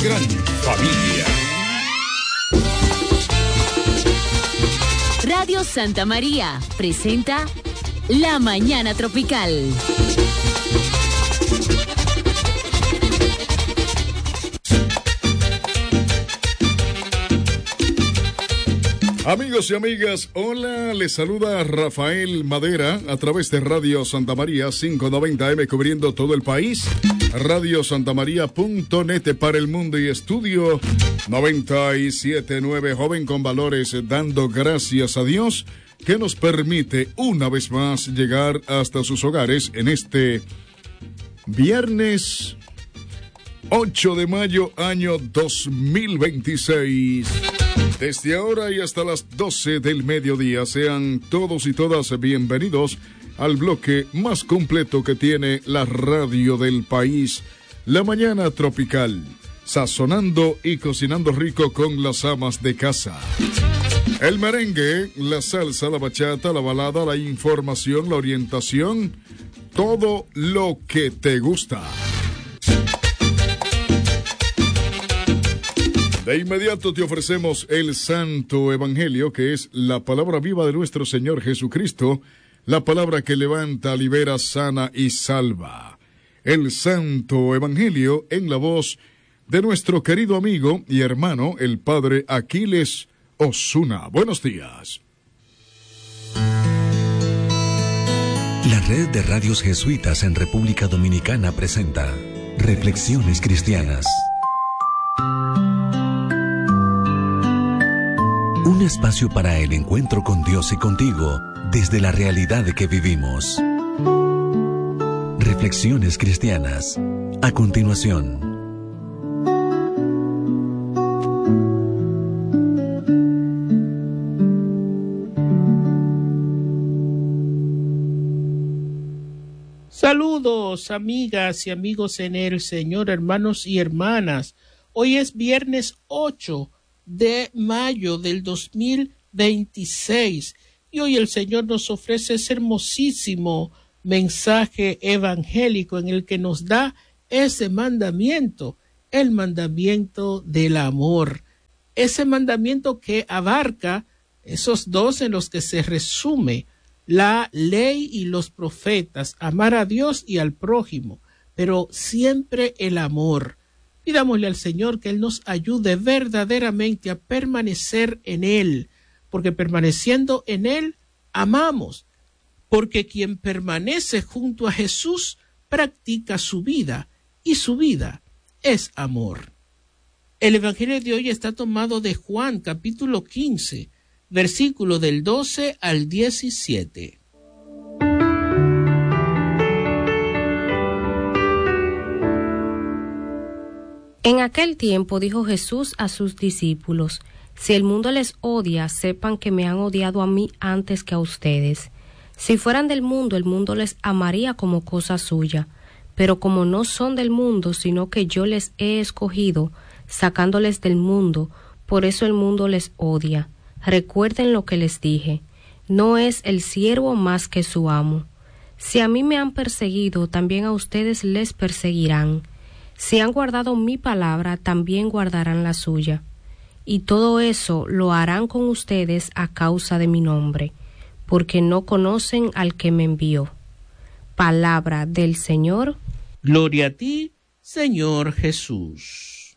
gran familia. Radio Santa María presenta La Mañana Tropical. Amigos y amigas, hola, les saluda Rafael Madera a través de Radio Santa María 590M cubriendo todo el país, radiosantamaria.net para el mundo y estudio 97.9, joven con valores, dando gracias a Dios que nos permite una vez más llegar hasta sus hogares en este viernes 8 de mayo año 2026. Desde ahora y hasta las 12 del mediodía, sean todos y todas bienvenidos al bloque más completo que tiene la radio del país, La Mañana Tropical, sazonando y cocinando rico con las amas de casa. El merengue, la salsa, la bachata, la balada, la información, la orientación, todo lo que te gusta. De inmediato te ofrecemos el Santo Evangelio, que es la palabra viva de nuestro Señor Jesucristo, la palabra que levanta, libera, sana y salva. El Santo Evangelio en la voz de nuestro querido amigo y hermano, el Padre Aquiles Osuna. Buenos días. La Red de Radios Jesuitas en República Dominicana presenta Reflexiones Cristianas. Un espacio para el encuentro con Dios y contigo desde la realidad que vivimos. Reflexiones Cristianas. A continuación. Saludos, amigas y amigos en el Señor, hermanos y hermanas. Hoy es viernes 8 de mayo del 2026 y hoy el Señor nos ofrece ese hermosísimo mensaje evangélico en el que nos da ese mandamiento, el mandamiento del amor, ese mandamiento que abarca esos dos en los que se resume la ley y los profetas, amar a Dios y al prójimo, pero siempre el amor. Pidámosle al Señor que Él nos ayude verdaderamente a permanecer en Él, porque permaneciendo en Él, amamos, porque quien permanece junto a Jesús practica su vida, y su vida es amor. El Evangelio de hoy está tomado de Juan, capítulo 15, versículo del 12 al 17. En aquel tiempo dijo Jesús a sus discípulos: si el mundo les odia, sepan que me han odiado a mí antes que a ustedes. Si fueran del mundo, el mundo les amaría como cosa suya, pero como no son del mundo, sino que yo les he escogido, sacándoles del mundo, por eso el mundo les odia. Recuerden lo que les dije: no es el siervo más que su amo. Si a mí me han perseguido, también a ustedes les perseguirán. Si han guardado mi palabra, también guardarán la suya. Y todo eso lo harán con ustedes a causa de mi nombre, porque no conocen al que me envió. Palabra del Señor. Gloria a ti, Señor Jesús.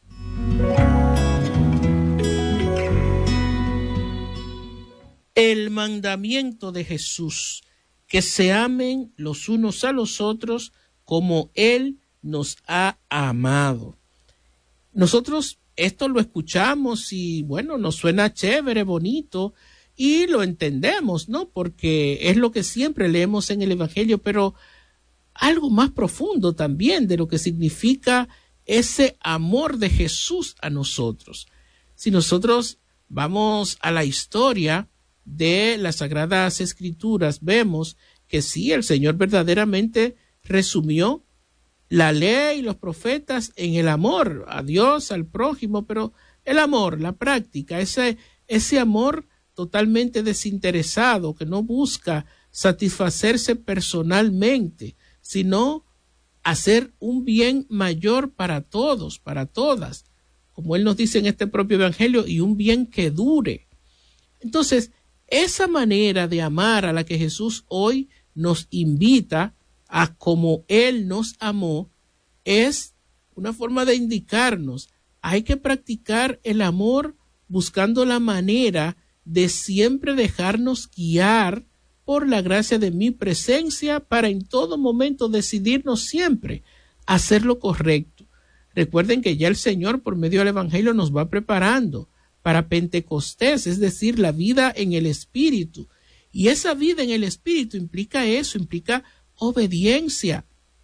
El mandamiento de Jesús, que se amen los unos a los otros como Él nos ha amado. Nosotros esto lo escuchamos y bueno, nos suena chévere, bonito y lo entendemos, ¿no? Porque es lo que siempre leemos en el Evangelio, pero algo más profundo también de lo que significa ese amor de Jesús a nosotros. Si nosotros vamos a la historia de las Sagradas Escrituras, vemos que sí, el Señor verdaderamente resumió la ley y los profetas en el amor a Dios, al prójimo, pero el amor, la práctica, ese amor totalmente desinteresado que no busca satisfacerse personalmente, sino hacer un bien mayor para todos, para todas. como Él nos dice en este propio Evangelio, y un bien que dure. Entonces, esa manera de amar a la que Jesús hoy nos invita a como Él nos amó, es una forma de indicarnos, hay que practicar el amor buscando la manera de siempre dejarnos guiar por la gracia de mi presencia para en todo momento decidirnos siempre a hacer lo correcto. Recuerden que ya el Señor por medio del Evangelio nos va preparando para Pentecostés, es decir, la vida en el Espíritu. Y esa vida en el Espíritu implica eso, implica obediencia,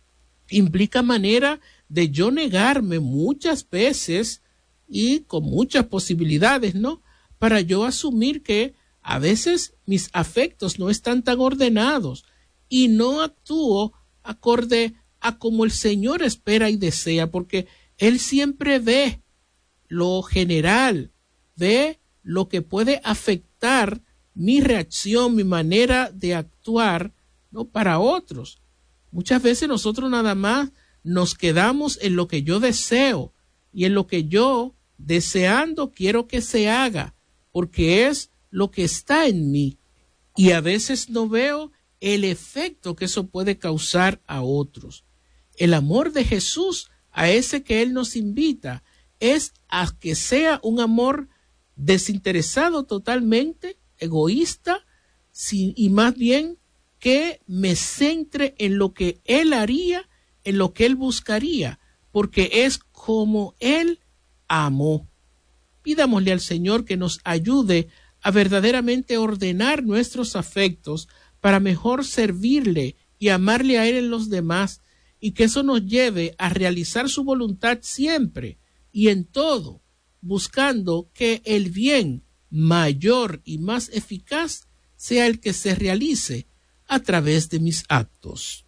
implica manera de yo negarme muchas veces y con muchas posibilidades, ¿no? Para yo asumir que a veces mis afectos no están tan ordenados y no actúo acorde a como el Señor espera y desea, porque Él siempre ve lo general, ve lo que puede afectar mi reacción, mi manera de actuar, ¿no? Para otros. Muchas veces nosotros nada más nos quedamos en lo que yo deseo y en lo que yo deseando quiero que se haga, porque es lo que está en mí. Y a veces no veo el efecto que eso puede causar a otros. El amor de Jesús, a ese que Él nos invita, es a que sea un amor desinteresado totalmente, egoísta, y más bien que me centre en lo que Él haría, en lo que Él buscaría, porque es como Él amó. Pidámosle al Señor que nos ayude a verdaderamente ordenar nuestros afectos para mejor servirle y amarle a Él en los demás, y que eso nos lleve a realizar su voluntad siempre y en todo, buscando que el bien mayor y más eficaz sea el que se realice a través de mis actos.